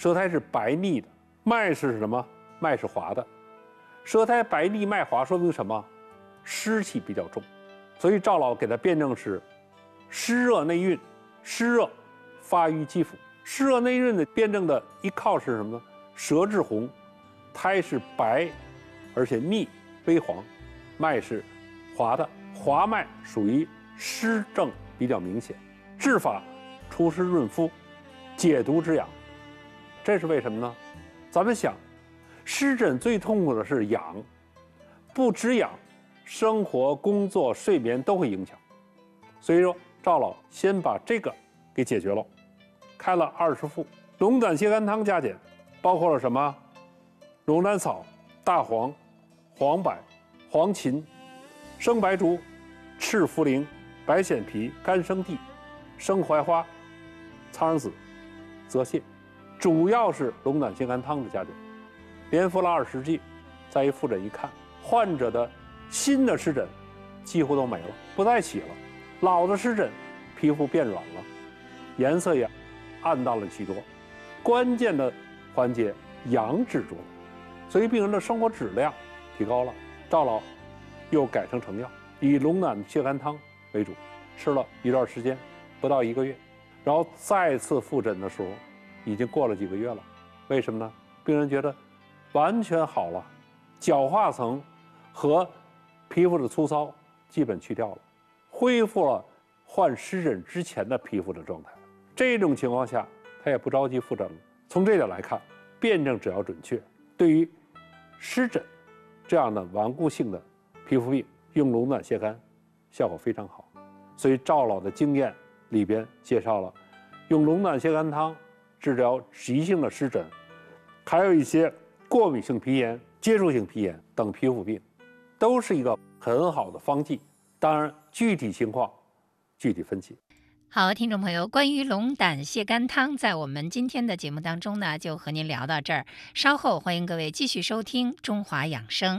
舌苔是白腻的，脉是什么？脉是滑的。舌苔白腻脉滑，说明什么？湿气比较重。所以赵老给他辩证是湿热内蕴，湿热发于肌肤。湿热内蕴的辩证的一靠是什么呢？舌质红，苔是白，而且腻微黄，脉是滑的。滑脉属于湿症比较明显，治法除湿润肤，解毒止痒。这是为什么呢？咱们想，湿疹最痛苦的是痒，不止痒，生活、工作、睡眠都会影响。所以说，赵老先把这个给解决了，开了20副龙胆泻肝汤加减，包括了什么？龙胆草、大黄、黄柏、黄芩、生白术、赤茯苓、白藓皮、干生地、生槐花、苍耳子、泽泻，主要是龙胆泻肝汤的加减。连服了20剂，再一复诊一看，患者的新的湿疹几乎都没了，不再起了；老的湿疹皮肤变软了，颜色也暗淡了许多。关键的环节阳治住了，所以病人的生活质量提高了。赵老又改成成药，以龙胆泻肝汤为主，吃了一段时间，不到1个月，然后再次复诊的时候，已经过了几个月了。为什么呢？病人觉得完全好了，角化层和皮肤的粗糙基本去掉了，恢复了患湿疹之前的皮肤的状态。这种情况下，他也不着急复诊了。从这点来看，辩证只要准确，对于湿疹这样的顽固性的皮肤病，用龙胆泻肝效果非常好。所以赵老的经验里边介绍了用龙胆泻肝汤治疗急性的湿疹，还有一些过敏性皮炎、接触性皮炎等皮肤病，都是一个很好的方剂。当然，具体情况具体分析。 好，听众朋友，关于龙胆泻肝汤，在我们今天的节目当中呢，就和您聊到这儿。稍后欢迎各位继续收听《中华养生》。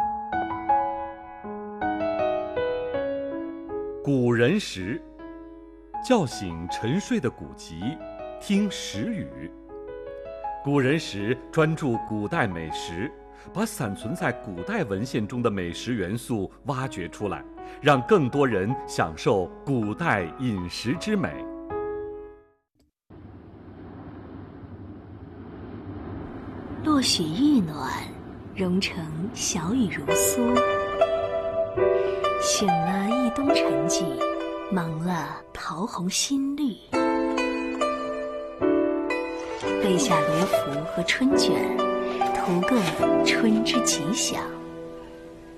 古人食，叫醒沉睡的古籍，听食语。古人食专注古代美食，把散存在古代文献中的美食元素挖掘出来，让更多人享受古代饮食之美。 落雪欲暖，融成小雨如酥。醒了一冬沉寂，忙了桃红新绿。备下罗服和春卷，图个春之吉祥。